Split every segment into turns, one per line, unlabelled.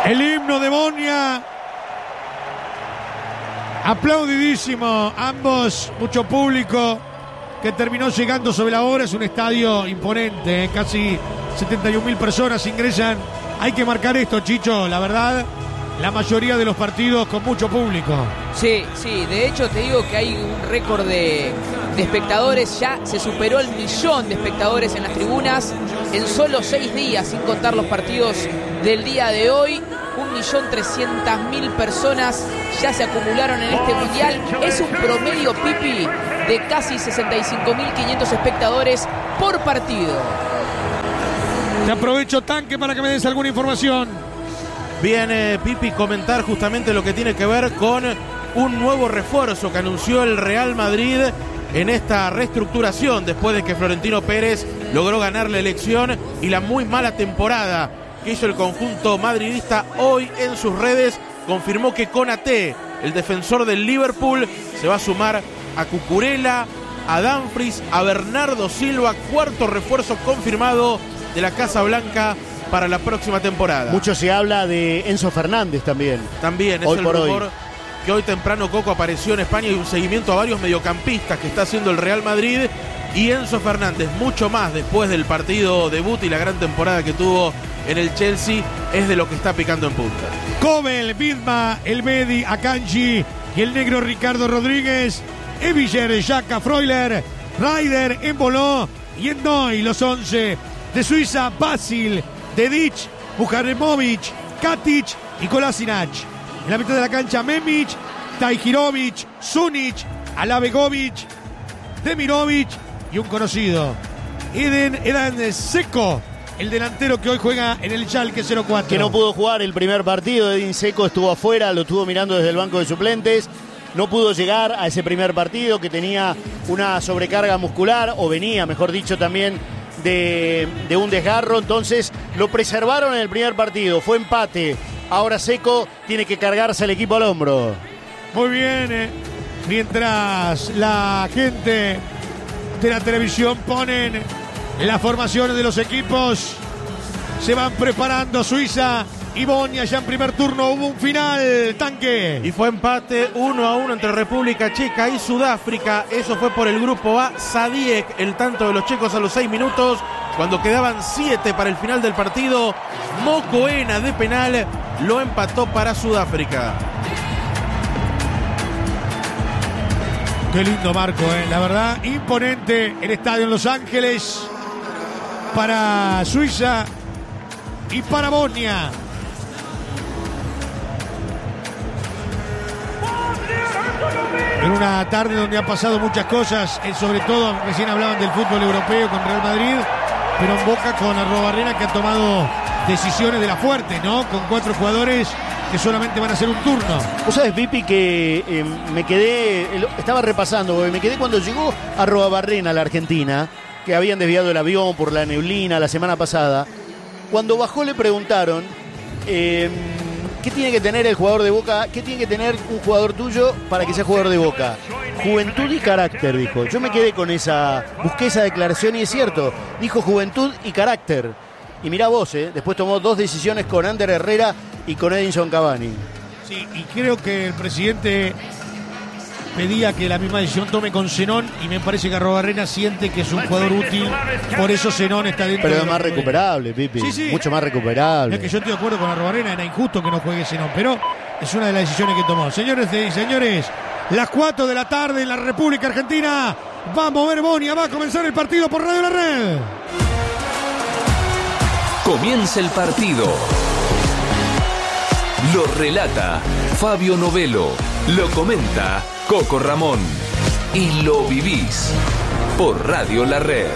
El himno de Bonia. Aplaudidísimo. Ambos, mucho público que terminó llegando sobre la hora. Es un estadio imponente, casi 71.000 personas ingresan. Hay que marcar esto, Chicho, la verdad. La mayoría de los partidos con mucho público.
Sí, de hecho te digo que hay un récord de espectadores, ya se superó el 1.000.000 de espectadores en las tribunas en solo 6 días, sin contar los partidos del día de hoy. 1.300.000 personas ya se acumularon en este mundial. Es un promedio, Pipi, de casi 65.500 espectadores por partido.
Te aprovecho, Tanque, para que me des alguna información.
Viene Pipi comentar justamente lo que tiene que ver con un nuevo refuerzo que anunció el Real Madrid en esta reestructuración después de que Florentino Pérez logró ganar la elección y la muy mala temporada que hizo el conjunto madridista. Hoy en sus redes confirmó que Konaté, el defensor del Liverpool, se va a sumar a Cucurella, a Dumfries, a Bernardo Silva, cuarto refuerzo confirmado de la Casa Blanca para la próxima temporada.
Mucho se habla de Enzo Fernández también.
También es
hoy
el
por
rumor
hoy.
Que hoy temprano Coco apareció en España y un seguimiento a varios mediocampistas que está haciendo el Real Madrid. Y Enzo Fernández, mucho más después del partido debut y la gran temporada que tuvo en el Chelsea, es de lo que está picando en punta.
Kobel, Vidma, El Medi, Akanji y el negro Ricardo Rodríguez, Eviger, Xhaka, Freuler, Ryder, Embolo y Endoy, los 11 de Suiza, Basil, Dedic, Bujaremovic, Katic y Kolasinac. En la mitad de la cancha, Memic, Tahirovic, Sunic, Alabegovic, Demirovic y un conocido, Edan Seco, el delantero que hoy juega en el Schalke 04.
Que no pudo jugar el primer partido. Edin Seco estuvo afuera, lo estuvo mirando desde el banco de suplentes. No pudo llegar a ese primer partido, que tenía una sobrecarga muscular, o venía, mejor dicho, también de un desgarro. Entonces lo preservaron en el primer partido, fue empate. Ahora Seco tiene que cargarse el equipo al hombro.
Muy bien, mientras la gente de la televisión ponen las formaciones de los equipos, se van preparando Suiza y Bonia. Ya en primer turno hubo un final, Tanque.
Y fue empate 1-1 entre República Checa y Sudáfrica. Eso fue por el grupo A. Sadiek, el tanto de los checos a los 6 minutos, cuando quedaban 7 para el final del partido. Mokoena de penal lo empató para Sudáfrica.
Qué lindo marco, la verdad, imponente el estadio en Los Ángeles para Suiza y para Bonia. En una tarde donde han pasado muchas cosas, sobre todo recién hablaban del fútbol europeo con Real Madrid, pero en Boca con Arrobarrena, que ha tomado decisiones de la fuerte, ¿no? Con 4 jugadores que solamente van a hacer un turno.
Vos sabés, Pipi, que me quedé, estaba repasando, porque me quedé cuando llegó Arrobarrena a la Argentina, que habían desviado el avión por la neblina la semana pasada. Cuando bajó le preguntaron ¿qué tiene que tener el jugador de Boca? ¿Qué tiene que tener un jugador tuyo para que sea jugador de Boca? Juventud y carácter, dijo. Yo me quedé con busqué esa declaración y es cierto. Dijo juventud y carácter. Y mirá vos, después tomó 2 decisiones con Ander Herrera y con Edinson Cavani.
Sí, y creo que el presidente pedía que la misma decisión tome con Zenón, y me parece que Arrobarrena siente que es un jugador útil, por eso Zenón está dentro.
Pero es más recuperable, Pipi.
Sí.
Mucho más recuperable.
Es que yo estoy de acuerdo con Arrobarrena, era injusto que no juegue Zenón, pero es una de las decisiones que tomó. Señores y señores, las 4 de la tarde en la República Argentina, va a mover Bonia, va a comenzar el partido por Radio La Red.
Comienza el partido. Lo relata Fabio Novelo. Lo comenta Coco Ramón. Y lo vivís por Radio La Red.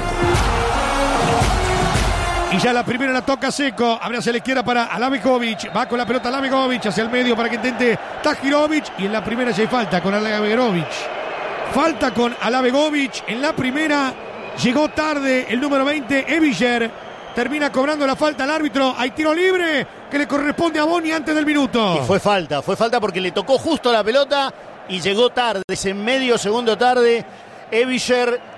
Y ya la primera la toca Seco. Abre hacia la izquierda para Alabegovic. Va con la pelota Alabegovic hacia el medio para que intente Tahirovic. Y en la primera ya hay falta con Alabegovic. Falta con Alabegovic. En la primera llegó tarde el número 20, Eviger. Termina cobrando la falta al árbitro. Hay tiro libre que le corresponde a Bonia antes del minuto.
Y fue falta porque le tocó justo la pelota y llegó tarde, ese medio segundo tarde. Eviger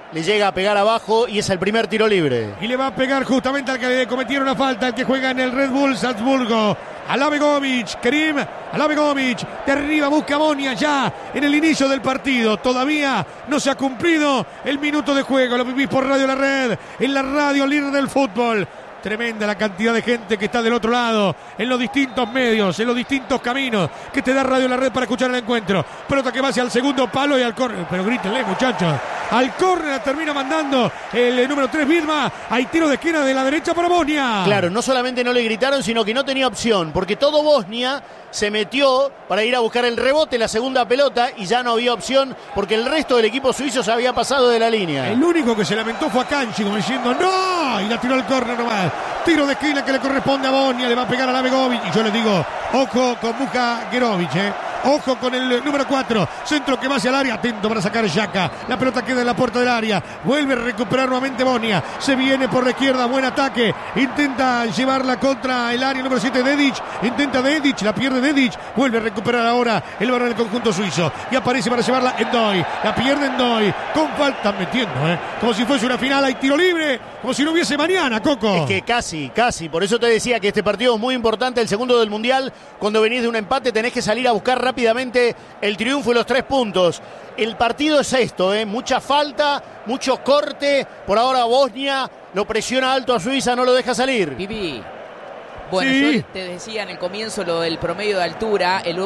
le llega a pegar abajo y es el primer tiro libre.
Y le va a pegar justamente al que le cometieron la falta, el que juega en el Red Bull Salzburgo. Alabegovic, Kerim Alabegovic, de arriba busca a Bonia ya en el inicio del partido. Todavía no se ha cumplido el minuto de juego. Lo vivís por Radio La Red, en la radio líder del fútbol. Tremenda la cantidad de gente que está del otro lado, en los distintos medios, en los distintos caminos que te da Radio La Red para escuchar el encuentro. Pelota que va hacia el segundo palo y al córner. Pero grítenle, muchachos. Al córner termina mandando el número 3, Vidma. Hay tiro de esquina de la derecha para Bosnia.
Claro, no solamente no le gritaron, sino que no tenía opción, porque todo Bosnia se metió para ir a buscar el rebote, la segunda pelota, y ya no había opción, porque el resto del equipo suizo se había pasado de la línea.
El único que se lamentó fue a Kanji, como diciendo ¡no! Y la tiró al córner nomás. Tiro de esquina que le corresponde a Bosnia, le va a pegar a Alabegovic. Y yo le digo, ojo con Muka Gerovic, Ojo con el número 4, centro que va hacia el área, atento para sacar Xhaka. La pelota queda en la puerta del área, vuelve a recuperar nuevamente Bosnia. Se viene por la izquierda, buen ataque, intenta llevarla contra el área número 7, Dedic. Intenta Dedic, la pierde Dedic, vuelve a recuperar ahora el balón del conjunto suizo. Y aparece para llevarla Endoy, la pierde Endoy, con falta metiendo, como si fuese una final. Hay tiro libre, como si no hubiese mañana, Coco.
Es que casi, por eso te decía que este partido es muy importante, el segundo del Mundial. Cuando venís de un empate tenés que salir a buscar rápidamente el triunfo y los 3 puntos. El partido es esto, mucha falta, mucho corte. Por ahora Bosnia lo presiona alto a Suiza, no lo deja salir.
Pipi. Bueno,
sí.
Yo te decía en el comienzo lo del promedio de altura, el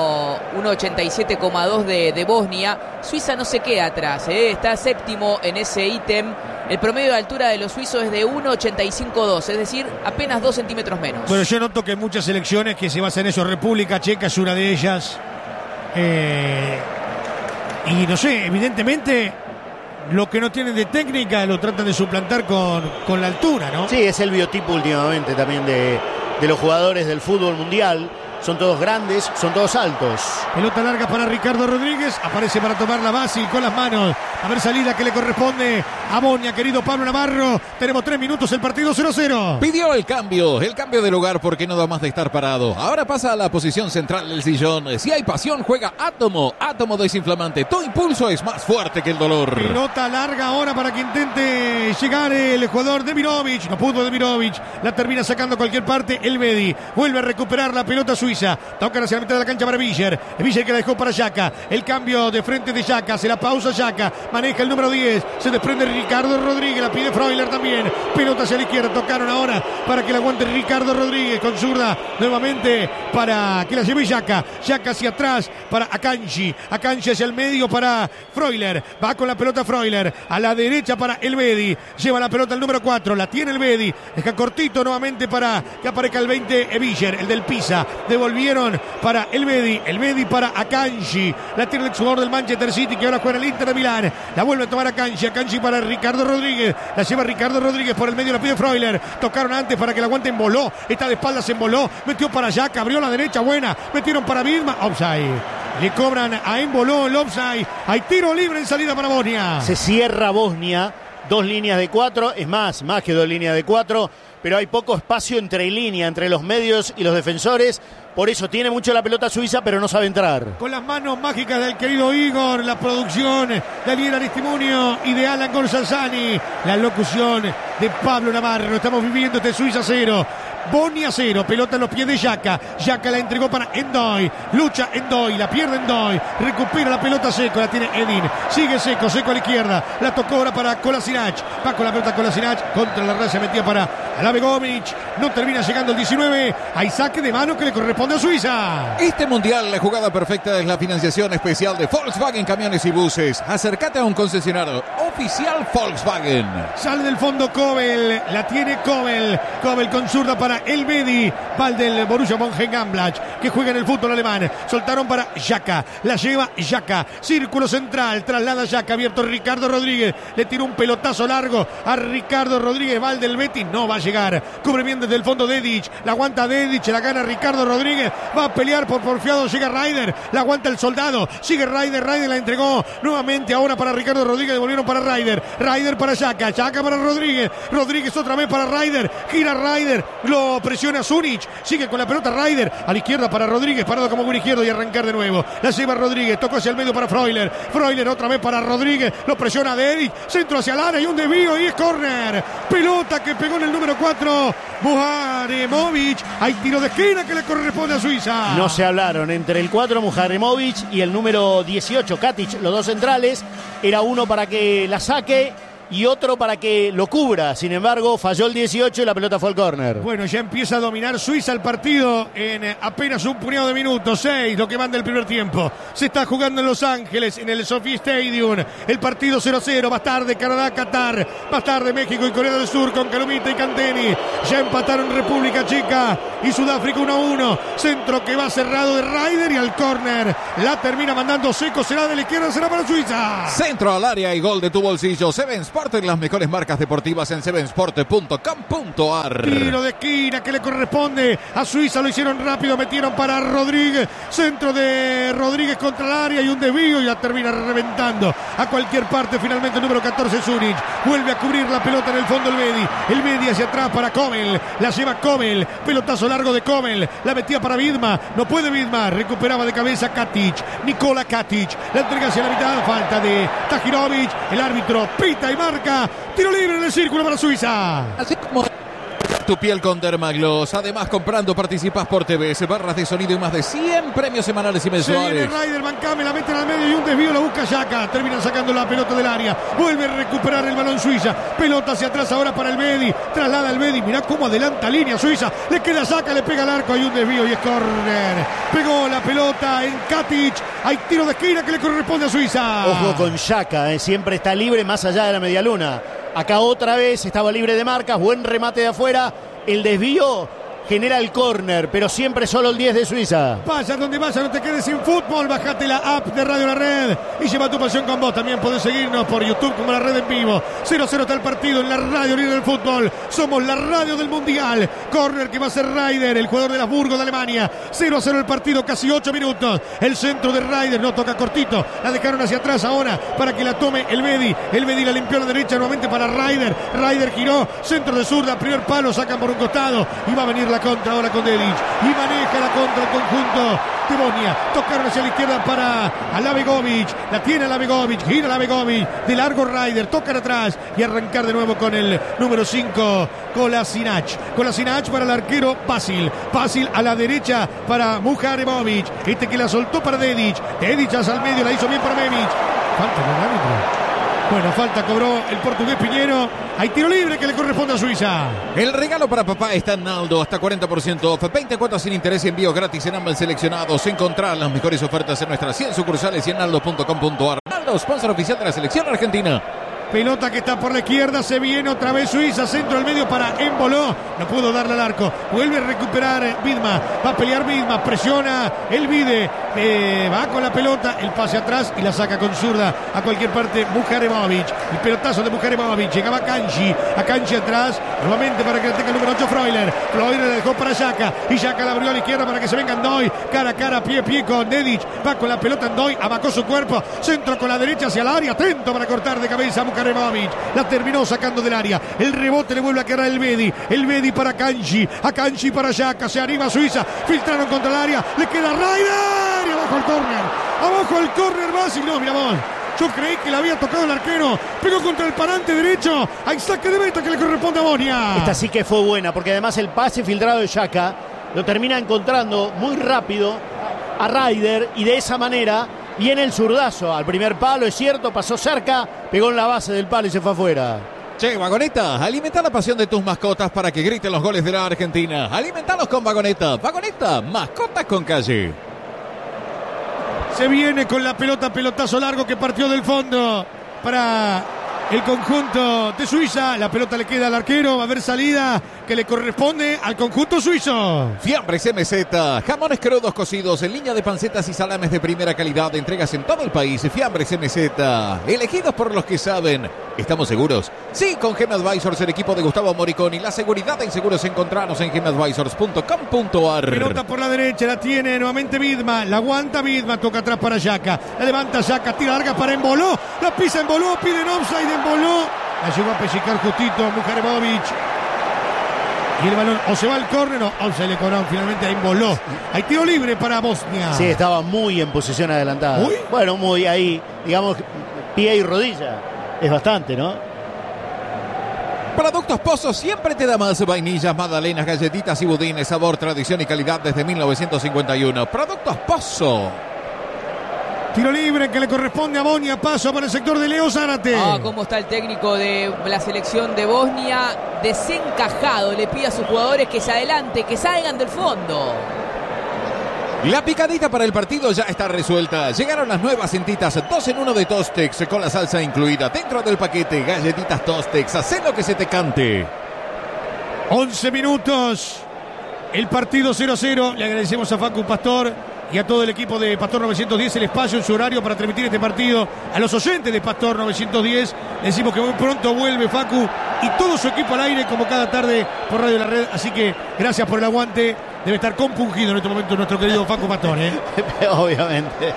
1.87,2 de Bosnia. Suiza no se queda atrás, está séptimo en ese ítem. El promedio de altura de los suizos es de 1.85,2, es decir, apenas 2 centímetros menos.
Bueno, yo noto que en muchas selecciones que se basan en eso, República Checa es una de ellas. Y no sé, evidentemente lo que no tienen de técnica lo tratan de suplantar con la altura, ¿no?
Sí, es el biotipo últimamente también de los jugadores del fútbol mundial. Son todos grandes, son todos altos.
Pelota larga para Ricardo Rodríguez. Aparece para tomarla Basil con las manos. A ver, salida que le corresponde a Bosnia, querido Pablo Navarro. Tenemos 3 minutos, el partido 0-0.
Pidió el cambio de lugar porque no da más de estar parado. Ahora pasa a la posición central del sillón. Si hay pasión, juega Átomo. Átomo desinflamante. Tu impulso es más fuerte que el dolor.
Pelota larga ahora para que intente llegar el jugador Demirovic. No pudo Demirovic. La termina sacando a cualquier parte el Bedi. Vuelve a recuperar la pelota suiza. Tocan hacia la mitad de la cancha para Villar. Villar que la dejó para Xhaka. El cambio de frente de Xhaka. Se la pausa Xhaka. Maneja el número 10. Se desprende Ricardo Rodríguez. La pide Freuler también. Pelota hacia la izquierda. Tocaron ahora para que la aguante Ricardo Rodríguez. Con zurda nuevamente para que la lleve Xhaka. Xhaka hacia atrás para Akanji. Akanji hacia el medio para Freuler. Va con la pelota Freuler. A la derecha para el Bedi. Lleva la pelota el número 4. La tiene el Bedi. Deja cortito nuevamente para que aparezca el 20 Villar. El del Pisa. Devolvieron para el Bedi para Akanji. La tiene el jugador del Manchester City que ahora juega en el Inter de Milán. La vuelve a tomar Akanji para Ricardo Rodríguez. La lleva Ricardo Rodríguez por el medio, la pide Freuler. Tocaron antes para que la aguante Emboló. Está de espaldas Emboló. Metió para Xhaka, abrió la derecha, buena. Metieron para Vilma. Offside. Le cobran a Emboló el offside. Hay tiro libre en salida para Bosnia.
Se cierra Bosnia. 2 líneas de 4. Es más que 2 líneas de 4. Pero hay poco espacio entre línea, entre los medios y los defensores. Por eso tiene mucho la pelota suiza, pero no sabe entrar.
Con las manos mágicas del querido Igor, la producción de Ariel Aristimunio y de Alan Gonzalzani, la locución de Pablo Navarro. Estamos viviendo este Suiza 0. Bosnia 0, pelota en los pies de Xhaka. Xhaka la entregó para Endoy. Lucha Endoy, la pierde Endoy. Recupera la pelota Seco, la tiene Edin. Sigue Seco a la izquierda. La tocó ahora para Kolasinac. Va con la pelota Kolasinac contra la raya metida para Alabegovic. No termina llegando el 19. Hay saque de mano que le corresponde a Suiza.
Este mundial, la jugada perfecta es la financiación especial de Volkswagen Camiones y Buses. Acércate a un concesionario oficial Volkswagen.
Sale del fondo Kobel, la tiene Kobel. Kobel con zurda para el Bedi. Va el del Borussia Mönchengladbach que juega en el fútbol alemán. Soltaron para Xhaka. La lleva Xhaka. Círculo central. Traslada Xhaka. Abierto Ricardo Rodríguez. Le tiró un pelotazo largo a Ricardo Rodríguez. Va el del Betis. No va a llegar. Cubre bien desde el fondo Dedic. La aguanta Dedic. La gana Ricardo Rodríguez. Va a pelear por porfiado. Llega Ryder. La aguanta el soldado. Sigue Ryder. Ryder la entregó nuevamente ahora para Ricardo Rodríguez. Devolvieron para Ryder. Ryder para Xhaka. Xhaka para Rodríguez. Rodríguez otra vez para Ryder. Gira Ryder. Lo presiona Zunic. Sigue con la pelota Ryder. A la izquierda para Rodríguez. Parado como buen izquierdo y arrancar de nuevo. La lleva Rodríguez. Tocó hacia el medio para Freuler. Freuler otra vez para Rodríguez. Lo presiona Dedic. Centro hacia el área y un desvío y es córner. Pelota que pegó en el número 4. Muharemovic. Hay tiro de esquina que le corresponde a Suiza.
No se hablaron entre el 4 Muharemovic y el número 18 Katic, los dos centrales. Era uno para que la saque y otro para que lo cubra. Sin embargo, falló el 18 y la pelota fue al córner.
Bueno, ya empieza a dominar Suiza el partido en apenas un puñado de minutos. 6, lo que manda el primer tiempo. Se está jugando en Los Ángeles, en el Sophie Stadium. El partido 0-0. Más tarde Canadá, Qatar. Más tarde México y Corea del Sur con Calumita y Canteni. Ya empataron República Checa y Sudáfrica 1-1. Centro que va cerrado de Ryder y al córner. La termina mandando Seco. Será de la izquierda, será para Suiza.
Centro al área y gol de tu bolsillo. Seven Sport, las mejores marcas deportivas en sevensport.com.ar.
Tiro de esquina que le corresponde a Suiza. Lo hicieron rápido, metieron para Rodríguez. Centro de Rodríguez contra el área y un desvío y la termina reventando a cualquier parte. Finalmente el número 14 Zunic vuelve a cubrir la pelota en el fondo el Bedi. El Bedi hacia atrás para Kobel. La lleva Kobel. Pelotazo largo de Kobel. La metía para Vidma. No puede Vidma. Recuperaba de cabeza Katic. Nikola Katic. La entrega hacia la mitad. Falta de Tahirovic. El árbitro pita y marca. Tiro libre en el círculo para Suiza.
Así como tu piel con Dermagloss. Además, comprando participas por TV, barras de sonido y más de 100 premios semanales y mensuales.
Se viene Ryder, Mancame, la meten al medio y un desvío, la busca Xhaka. Terminan sacando la pelota del área. Vuelve a recuperar el balón Suiza. Pelota hacia atrás ahora para el Bedi. Traslada el Bedi. Mirá cómo adelanta línea Suiza. Le queda Xhaka, le pega al arco. Hay un desvío y es córner. Pegó la pelota en Katic. Hay tiro de esquina que le corresponde a Suiza.
Ojo con Xhaka, siempre está libre más allá de la medialuna. Acá otra vez estaba libre de marcas, buen remate de afuera, el desvío genera el córner, pero siempre solo el 10 de Suiza.
Vaya donde vaya, no te quedes sin fútbol. Bajate la app de Radio La Red y lleva tu pasión con vos. También podés seguirnos por YouTube como La Red en vivo. 0-0 está el partido en la radio líder del fútbol. Somos la radio del Mundial. Córner que va a ser Ryder, el jugador de Habsburgo de Alemania. 0-0 el partido, casi 8 minutos. El centro de Ryder, no toca cortito. La dejaron hacia atrás ahora para que la tome el Bedi. El Bedi la limpió a la derecha nuevamente para Ryder. Ryder giró, centro de zurda, primer palo, sacan por un costado y va a venir la contra ahora con Dedic y maneja la contra el conjunto de Bosnia. Tocaron hacia la izquierda para Alabegovic, la tiene Alabegovic, gira Alabegovic, de largo Ryder, tocan atrás y arrancar de nuevo con el número 5 Kolasinac. Kolasinac para el arquero Vasil a la derecha para Muharemovic, este que la soltó para Dedic hacia el medio, la hizo bien para Memic. Falta con el árbitro. Bueno, falta cobró el portugués Piñero. Hay tiro libre que le corresponde a Suiza.
El regalo para papá está en Naldo, hasta 40% off, 20 cuotas sin interés y envío gratis en ambos seleccionados. Encontrar las mejores ofertas en nuestras 100 sucursales y en naldo.com.ar. Naldo, sponsor oficial de la selección argentina.
Pelota que está por la izquierda, se viene otra vez Suiza, centro al medio para Emboló, no pudo darle al arco, vuelve a recuperar Vidma, va a pelear Vidma, presiona el Vide, va con la pelota, el pase atrás y la saca con zurda a cualquier parte Muharemovic, el pelotazo de Muharemovic, llegaba a Kanji atrás, nuevamente para que la tenga el número 8 Freuler le dejó para Xhaka y Xhaka la abrió a la izquierda para que se venga Ndoy, cara a cara, pie a pie con Dedic, va con la pelota Ndoy, abacó su cuerpo, centro con la derecha hacia el área, atento para cortar de cabeza a Muharemovic, la terminó sacando del área, el rebote le vuelve a quedar el Bedi para Kanji, a Kanji para Xhaka, se anima Suiza, filtraron contra el área, le queda Ryder y abajo el córner Vasil, no, mira vos. Yo creí que le había tocado el arquero. Pegó contra el parante derecho. Hay saque de meta que le corresponde a Bosnia.
Esta sí que fue buena, porque además el pase filtrado de Xhaka lo termina encontrando muy rápido a Ryder y de esa manera viene el zurdazo al primer palo, es cierto, pasó cerca, pegó en la base del palo y se fue afuera.
Che, Vagoneta, alimenta la pasión de tus mascotas para que griten los goles de la Argentina. Alimentalos con Vagoneta. Vagoneta, mascotas con calle.
Se viene con la pelota, pelotazo largo que partió del fondo para el conjunto de Suiza. La pelota le queda al arquero, va a haber salida que le corresponde al conjunto suizo.
Fiambres MZ, jamones crudos cocidos en línea de pancetas y salames de primera calidad, entregas en todo el país. Fiambres MZ, elegidos por los que saben. ¿Estamos seguros? Sí, con Gem Advisors, el equipo de Gustavo Moriconi. La seguridad en seguros encontrarnos en gemadvisors.com.ar.
Pelota por la derecha, la tiene nuevamente Vidma, la aguanta Vidma, toca atrás para Xhaka, la levanta Xhaka, tira larga para Embolo, la pisa Embolo, piden offside Embolo, la llegó a pellizcar justito Muharemovic. Y el balón o se va al córner o se le cobraron finalmente a Embolo. Hay tiro libre para Bosnia.
Sí, estaba muy en posición adelantada.
¿Muy?
Bueno, muy ahí, digamos, pie y rodilla. Es bastante, ¿no?
Productos Pozo siempre te da más. Vainillas, magdalenas, galletitas y budines. Sabor, tradición y calidad desde 1951. Productos Pozo.
Tiro libre que le corresponde a Bosnia. Paso para el sector de Leo Zárate.
Cómo está el técnico de la selección de Bosnia. Desencajado. Le pide a sus jugadores que se adelante, que salgan del fondo.
La picadita para el partido ya está resuelta. Llegaron las nuevas cintitas 2 en 1 de Tostex con la salsa incluida dentro del paquete. Galletitas Tostex, hacé lo que se te cante.
11 minutos. El partido 0-0. Le agradecemos a Facu Pastor y a todo el equipo de Pastor 910 el espacio en su horario para transmitir este partido. A los oyentes de Pastor 910 le decimos que muy pronto vuelve Facu y todo su equipo al aire como cada tarde por Radio La Red. Así que gracias por el aguante. Debe estar compungido en este momento nuestro querido Facu Pastor, ¿eh?
Obviamente.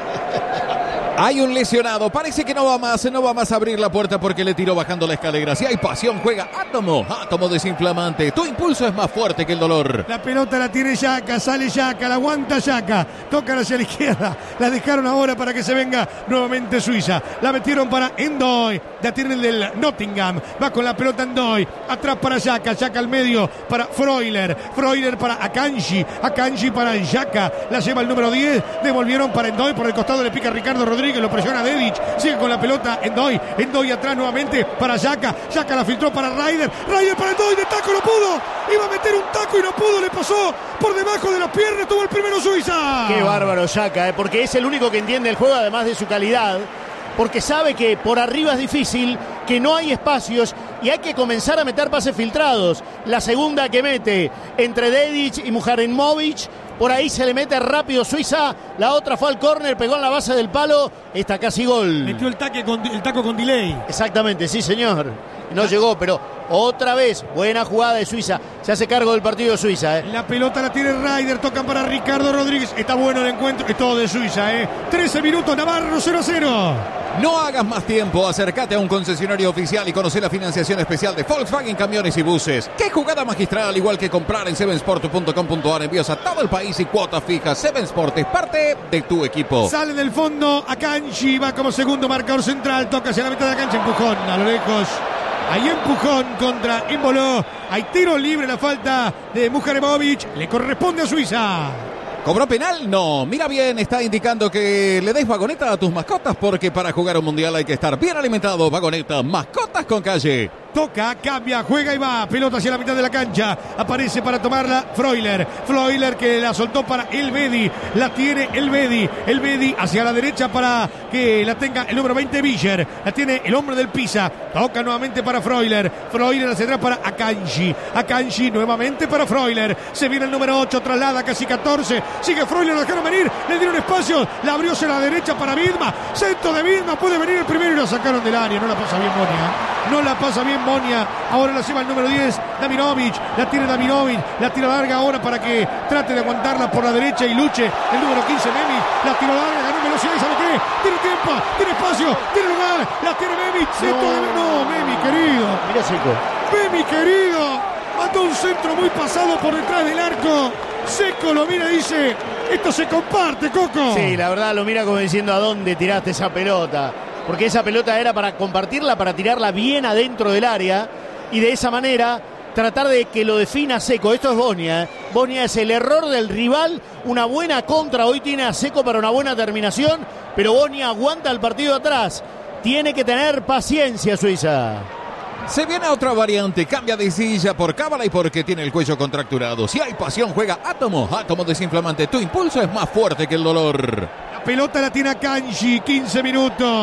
Hay un lesionado, parece que no va más a abrir la puerta porque le tiró bajando la escalera. Si hay pasión, juega Átomo desinflamante. Tu impulso es más fuerte que el dolor.
La pelota la tiene Xhaka, sale Xhaka, la aguanta Xhaka, tocan hacia la izquierda, la dejaron ahora para que se venga nuevamente Suiza. La metieron para Endoy, la tiene el del Nottingham, va con la pelota Endoy, atrás para Xhaka, Xhaka al medio para Freuler para Akanji para Xhaka, la lleva el número 10, devolvieron para Endoy, por el costado le pica Ricardo Rodríguez, lo presiona Dedic, sigue con la pelota Endoy atrás nuevamente para Xhaka la filtró para Ryder para Endoy, de taco no pudo, iba a meter un taco y no pudo, le pasó por debajo de las piernas, tuvo el primero Suiza.
Qué bárbaro Xhaka, porque es el único que entiende el juego además de su calidad, porque sabe que por arriba es difícil, que no hay espacios y hay que comenzar a meter pases filtrados. La segunda que mete entre Dedic y Muharemovic, por ahí se le mete rápido Suiza, la otra fue al córner, pegó en la base del palo, está casi gol.
Metió el taco con delay.
Exactamente, sí señor. No llegó, pero otra vez, buena jugada de Suiza. Se hace cargo del partido de Suiza.
La pelota la tiene Ryder, tocan para Ricardo Rodríguez. Está bueno el encuentro, es todo de Suiza. 13 minutos, Navarro 0-0.
No hagas más tiempo, acércate a un concesionario oficial y conoce la financiación especial de Volkswagen Camiones y Buses. ¡Qué jugada magistral! Igual que comprar en sevensport.com.ar, envíos a todo el país y cuotas fijas. Sevensport es parte de tu equipo.
Sale del fondo Akanji, va como segundo marcador central, toca hacia la mitad de la cancha, empujón a lo lejos. Hay empujón contra Embolo. Hay tiro libre, la falta de Muharemovic. Le corresponde a Suiza.
¿Cobró penal? No. Mira bien, está indicando que le des vagoneta a tus mascotas porque para jugar un mundial hay que estar bien alimentado. Vagoneta, mascotas con calle.
Toca, cambia, juega y va. Pelota hacia la mitad de la cancha. Aparece para tomarla Freuler que la soltó para Elvedi. La tiene Elvedi hacia la derecha para que la tenga el número 20 Villar. La tiene el hombre del Pisa. Toca nuevamente para Freuler hacia atrás para Akanji nuevamente para Freuler. Se viene el número 8, traslada casi 14. Sigue Freuler, lo dejaron venir. Le dieron espacio. La abrió hacia la derecha para Vidma. Centro de Vidma. Puede venir el primero y lo sacaron del área. No la pasa bien Bosnia. Ahora la lleva el número 10, Daminovic. La tiene Daminovic. La tira larga ahora para que trate de aguantarla por la derecha y luche. El número 15, Memic. La tira larga, ganó velocidad y ¿sabe qué? Tiene tiempo, tiene espacio, tiene lugar. La tiene Memic. Memic, querido.
Mira Seco.
Memic, querido. Mandó un centro muy pasado por detrás del arco. Seco lo mira y dice: esto se comparte, Coco.
Sí, la verdad lo mira como diciendo: ¿a dónde tiraste esa pelota? Porque esa pelota era para compartirla, para tirarla bien adentro del área y de esa manera tratar de que lo defina Seco. Esto es Bosnia. Bosnia es el error del rival, una buena contra. Hoy tiene a Seco para una buena terminación, pero Bosnia aguanta el partido atrás. Tiene que tener paciencia Suiza.
Se viene otra variante, cambia de silla por cábala y porque tiene el cuello contracturado. Si hay pasión, juega Átomo desinflamante. Tu impulso es más fuerte que el dolor.
La pelota la tiene Akanji, 15 minutos.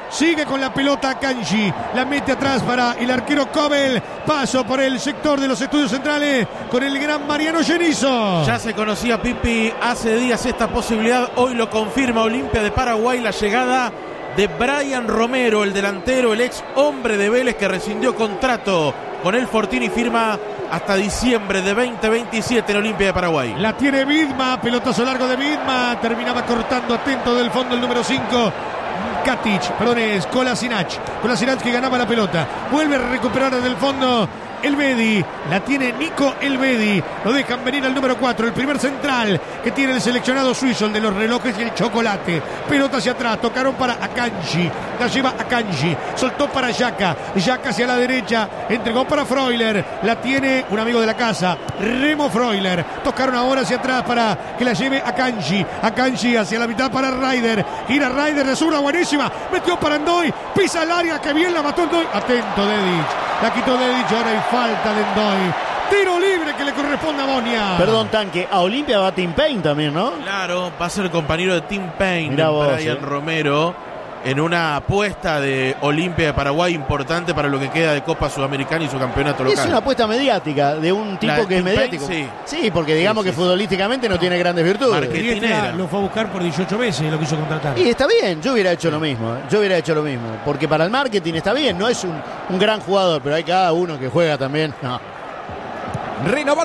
Sigue con la pelota Akanji. La mete atrás para el arquero Kobel. Paso por el sector de los estudios centrales con el gran Mariano Genizo.
Ya se conocía, Pipi, hace días esta posibilidad. Hoy lo confirma Olimpia de Paraguay, la llegada de Brian Romero, el delantero, el ex hombre de Vélez que rescindió contrato con el Fortín y firma hasta diciembre de 2027 en Olimpia de Paraguay.
La tiene Vidma, pelotazo largo de Vidma. Terminaba cortando atento del fondo el número 5. Es Kolasinac que ganaba la pelota, vuelve a recuperar desde el fondo Elvedi, la tiene Nico Elvedi, lo dejan venir al número 4, el primer central que tiene el seleccionado suizo, el de los relojes y el chocolate. Pelota hacia atrás, tocaron para Akanji, la lleva Akanji, soltó para Yaka hacia la derecha, entregó para Freuler, la tiene un amigo de la casa, Remo Freuler, tocaron ahora hacia atrás para que la lleve Akanji hacia la mitad para Ryder, gira Ryder de zurda buenísima, metió para Ndoy, pisa el área, que bien la mató Ndoy, atento Dedic, la quitó Dedic, ahora hay falta de Ndoy. Tiro libre que le corresponde a Bonia.
Perdón, Tanque, a Olimpia va Tim Payne también, ¿no?
Claro, va a ser compañero de Tim Payne, Brian Romero, en una apuesta de Olimpia de Paraguay importante para lo que queda de Copa Sudamericana y su campeonato local.
Es una apuesta mediática de un tipo que es mediático.
Payne,
sí, porque digamos que futbolísticamente no tiene grandes virtudes.
Lo fue a buscar por 18 veces, lo quiso contratar.
Y está bien, yo hubiera hecho lo mismo. Porque para el marketing está bien, no es un gran jugador, pero hay cada uno que juega también. No.
Renovado